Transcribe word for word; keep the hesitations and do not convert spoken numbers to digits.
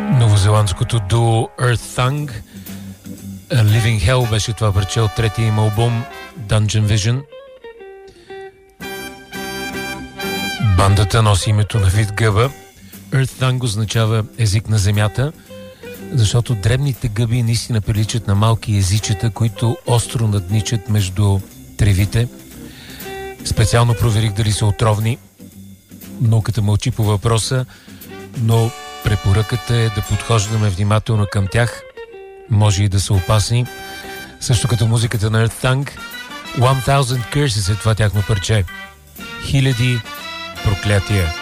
Новозеландското дуо Earth Thang. Living Hell беше това парче от третия им албум Dungeon Vision. Бандата носи името на вид гъба. Earth Thang означава език на земята, защото дребните гъби наистина приличат на малки езичета, които остро надничат между тревите. Специално проверих дали са отровни. Науката мълчи по въпроса, но препоръката е да подхождаме внимателно към тях. Може и да са опасни. Също като музиката на Earth Thang. One Thousand Curses е това тяхно парче. Хиляди проклятия.